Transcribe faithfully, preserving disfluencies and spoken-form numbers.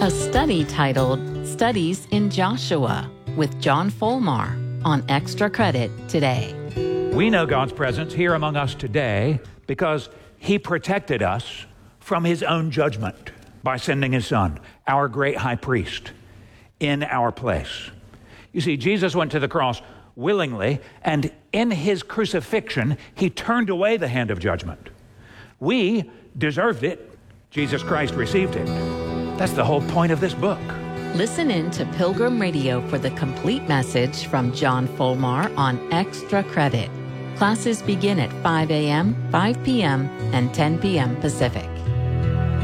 A study titled Studies in Joshua with John Folmar on Extra Credit today. We know God's presence here among us today because He protected us from His own judgment by sending His Son, our great high priest, in our place. You see, Jesus went to the cross willingly, and in His crucifixion, He turned away the hand of judgment. We deserved it. Jesus Christ received it. That's the whole point of this book. Listen in to Pilgrim Radio for the complete message from John Folmar on Extra Credit. Classes begin at five a.m., five p.m., and ten p.m. Pacific.